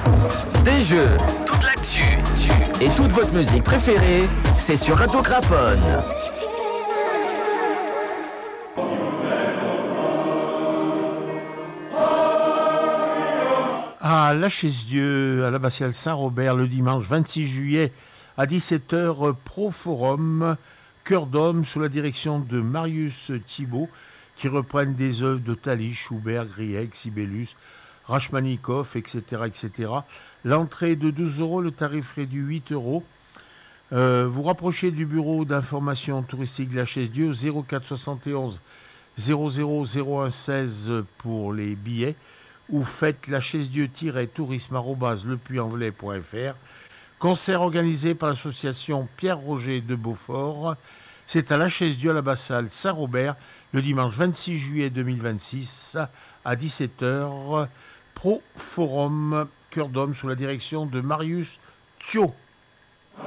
Des jeux, toute l'actu et toute votre musique préférée, c'est sur Radio Craponne. À la Chaise-Dieu, à l'abbatiale Saint-Robert, le dimanche 26 juillet à 17h, Pro Forum, Cœur d'homme, sous la direction de Marius Thibault, qui reprennent des œuvres de Thalys, Schubert, Grieg, Sibelius, Rachmaninoff, etc., etc. L'entrée est de 12 €, le tarif réduit 8 €. Vous rapprochez du bureau d'information touristique de la Chaise-Dieu, 04 71 00 01 16 pour les billets, ou faites la chaise-dieu-tourisme@lepuyanvelay.fr. Concert organisé par l'association Pierre-Roger de Beaufort. C'est à la Chaise-Dieu à l'abbatiale Saint-Robert, le dimanche 26 juillet 2026 à 17h. Pro Forum, Cœur d'homme, sous la direction de Marius Thiault.